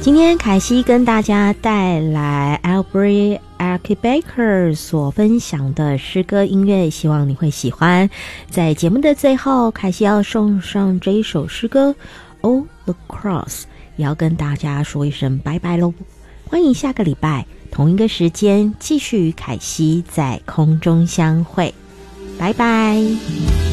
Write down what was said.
今天凯西跟大家带来 Aubrey Archbaker 所分享的诗歌音乐，希望你会喜欢。在节目的最后，凯西要送上这一首诗歌 All the Cross， 也要跟大家说一声拜拜咯。欢迎下个礼拜同一个时间继续与凯西在空中相会，拜拜。